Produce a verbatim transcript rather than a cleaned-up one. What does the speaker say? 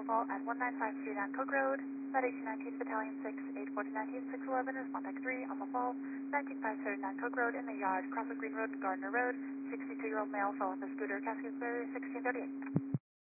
the Fall at one nine five three nine Cook Road. That eighteen nineteen Battalion six, eight fourteen nineteen six eleven, respond deck three on the Fall, nineteen five thirty-nine Cook Road in the yard, Crossing Green Road and Gardner Road, sixty-two-year-old male fell off a scooter, Cascades Berry, sixteen thirty-eight.